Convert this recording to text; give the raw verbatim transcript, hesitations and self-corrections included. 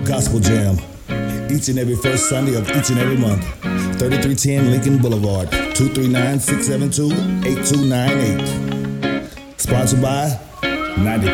Gospel Jam, each and every first Sunday of each and every month. thirty-three ten Lincoln Boulevard, two three nine, six seven two, eight two nine eight. Sponsored by ninety